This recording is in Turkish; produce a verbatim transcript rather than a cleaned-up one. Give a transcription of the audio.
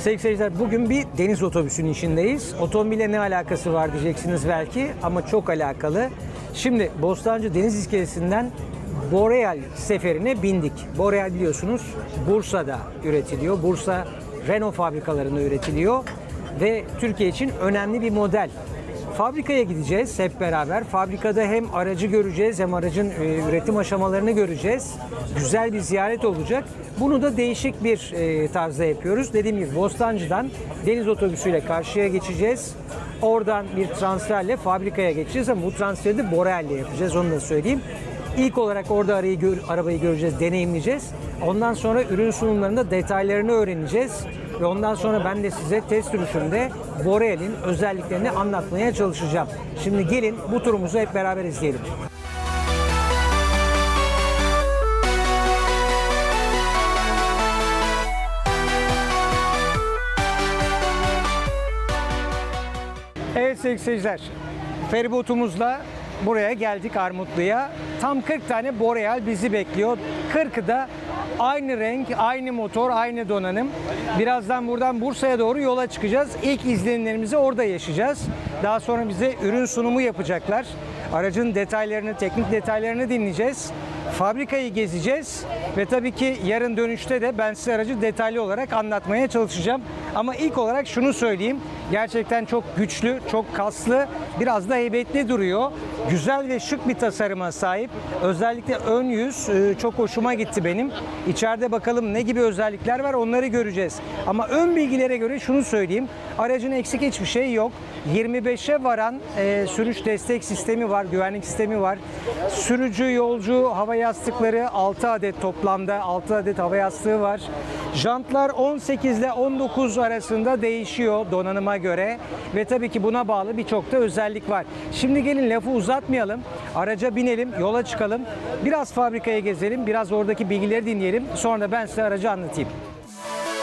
Sevgili seyirciler, bugün bir deniz otobüsünün içindeyiz. Otomobille ne alakası var diyeceksiniz belki ama çok alakalı. Şimdi Bostancı Deniz İskelesi'nden Boreal seferine bindik. Boreal biliyorsunuz Bursa'da üretiliyor. Bursa Renault fabrikalarında üretiliyor ve Türkiye için önemli bir model. Fabrikaya gideceğiz hep beraber. Fabrikada hem aracı göreceğiz hem aracın e, üretim aşamalarını göreceğiz. Güzel bir ziyaret olacak. Bunu da değişik bir e, tarzda yapıyoruz. Dediğim gibi Bostancı'dan deniz otobüsüyle karşıya geçeceğiz. Oradan bir transferle fabrikaya geçeceğiz ama bu transferi de Boreal'le yapacağız, onu da söyleyeyim. İlk olarak orada arayı gör, arabayı göreceğiz, deneyimleyeceğiz. Ondan sonra ürün sunumlarında detaylarını öğreneceğiz. Ve ondan sonra ben de size test sürüşünde Boreal'in özelliklerini anlatmaya çalışacağım. Şimdi gelin bu turumuzu hep beraber izleyelim. Evet sevgili seyirciler, feribotumuzla buraya geldik Armutlu'ya. Tam kırk tane Boreal bizi bekliyor. kırkı da aynı renk, aynı motor, aynı donanım. Birazdan buradan Bursa'ya doğru yola çıkacağız. İlk izlenimlerimizi orada yaşayacağız. Daha sonra bize ürün sunumu yapacaklar. Aracın detaylarını, teknik detaylarını dinleyeceğiz. Fabrikayı gezeceğiz ve tabii ki yarın dönüşte de ben size aracı detaylı olarak anlatmaya çalışacağım. Ama ilk olarak şunu söyleyeyim. Gerçekten çok güçlü, çok kaslı, biraz da heybetli duruyor. Güzel ve şık bir tasarıma sahip. Özellikle ön yüz çok hoşuma gitti benim. İçeride bakalım ne gibi özellikler var, onları göreceğiz. Ama ön bilgilere göre şunu söyleyeyim. Aracın eksik hiçbir şey yok. yirmi beşe varan e, sürüş destek sistemi var, güvenlik sistemi var. Sürücü, yolcu, hava yastıkları altı adet toplamda, altı adet hava yastığı var. Jantlar on sekiz ile on dokuz arasında değişiyor donanıma göre ve tabii ki buna bağlı birçok da özellik var. Şimdi gelin lafı uzatmayalım, araca binelim, yola çıkalım, biraz fabrikaya gezelim, biraz oradaki bilgileri dinleyelim, sonra ben size aracı anlatayım.